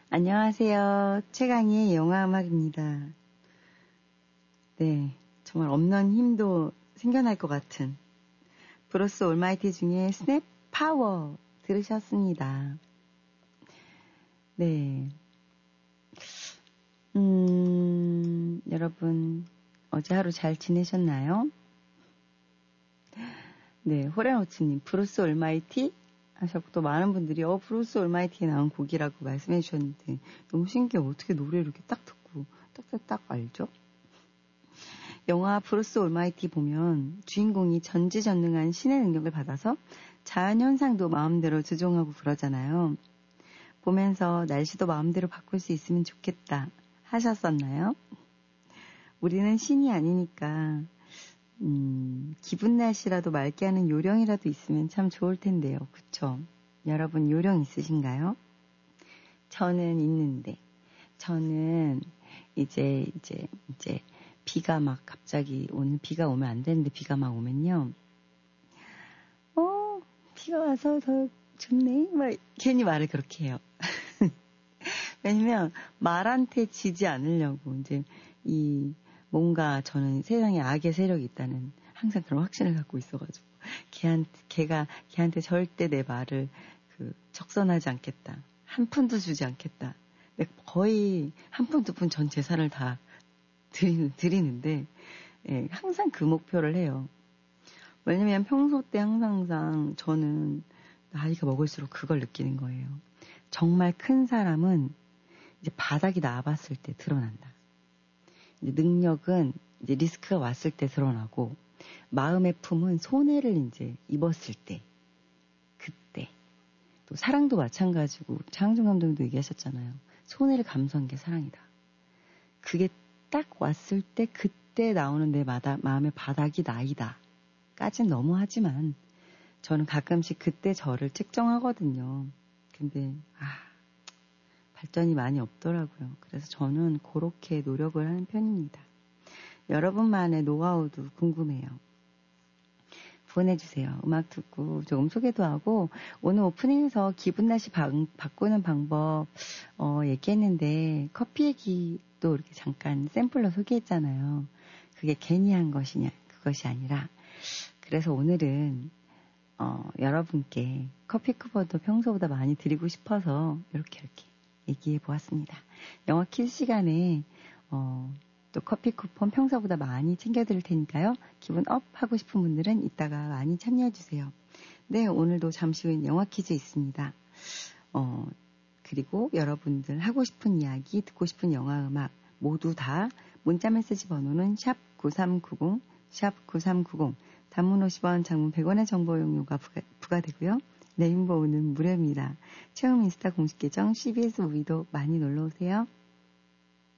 안녕하세요. 최강희의 영화음악입니다. 네, 정말 없는 힘도 생겨날 것 같은 브루스 올마이티 중에 스냅 파워 들으셨습니다. 네, 여러분 어제 하루 잘 지내셨나요? 네, 호랭오츠님 브루스 올마이티 하셨고 또 많은 분들이 브루스 올마이티에 나온 곡이라고 말씀해 주셨는데 너무 신기해요. 어떻게 노래를 이렇게 딱 듣고 딱딱딱 알죠? 영화 브루스 올마이티 보면 주인공이 전지전능한 신의 능력을 받아서 자연현상도 마음대로 조종하고 그러잖아요. 보면서 날씨도 마음대로 바꿀 수 있으면 좋겠다 하셨었나요? 우리는 신이 아니니까 기분 날씨라도 맑게 하는 요령이라도 있으면 참 좋을 텐데요. 그쵸? 여러분 요령 있으신가요? 저는 있는데 저는 이제 비가 막 갑자기 오늘 비가 오면 안 되는데 비가 막 오면요. 비가 와서 더 좋네. 막 괜히 말을 그렇게 해요. 왜냐면 말한테 지지 않으려고 이제 뭔가 저는 세상에 악의 세력이 있다는 항상 그런 확신을 갖고 있어가지고 걔가 걔한테 절대 내 말을 적선하지 않겠다. 한 푼도 주지 않겠다. 거의 한 푼, 두 푼 전 재산을 다 드리는데 예, 항상 그 목표를 해요. 왜냐면 평소 때 항상 저는 나이가 먹을수록 그걸 느끼는 거예요. 정말 큰 사람은 이제 바닥이 나와봤을 때 드러난다. 이제 능력은 이제 리스크가 왔을 때 드러나고 마음의 품은 손해를 이제 입었을 때 그때 또 사랑도 마찬가지고 장항준 감독도 얘기하셨잖아요. 손해를 감수한 게 사랑이다. 그게 딱 왔을 때 그때 나오는 내 마음의 바닥이 나이다. 까진 너무하지만 저는 가끔씩 그때 저를 측정하거든요. 근데 발전이 많이 없더라고요. 그래서 저는 그렇게 노력을 하는 편입니다. 여러분만의 노하우도 궁금해요. 보내주세요. 음악 듣고 조금 소개도 하고 오늘 오프닝에서 기분 날씨 바꾸는 방법 얘기했는데 커피 얘기도 이렇게 잠깐 샘플로 소개했잖아요. 그게 괜히 한 것이냐 그것이 아니라 그래서 오늘은 여러분께 커피 쿠폰도 평소보다 많이 드리고 싶어서 이렇게 얘기해 보았습니다. 영화 퀴즈 시간에 또 커피 쿠폰 평소보다 많이 챙겨드릴 테니까요. 기분 업 하고 싶은 분들은 이따가 많이 참여해주세요. 네, 오늘도 잠시 후엔 영화 퀴즈 있습니다. 그리고 여러분들 하고 싶은 이야기, 듣고 싶은 영화 음악 모두 다 문자메시지 번호는 샵 9390, 샵 9390 단문 50원, 장문 100원의 정보 용료가 부과되고요. 레인보우는 무료입니다. 체험 인스타 공식 계정 CBS 우위도 많이 놀러오세요.